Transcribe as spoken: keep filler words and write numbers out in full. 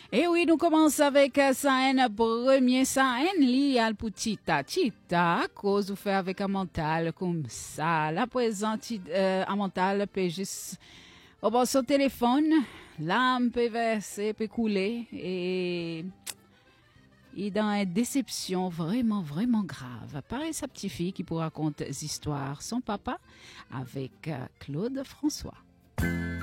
Et oui, nous commençons avec euh, ça, un premier ça, un lit al petita chita, cause vous fait avec un mental comme ça. La présente, euh, un mental peut juste, au bord son téléphone, l'âme peut verser, peut couler et, et dans une déception vraiment, vraiment grave. Pareil sa petite fille qui vous raconte des histoires, son papa avec euh, Claude François.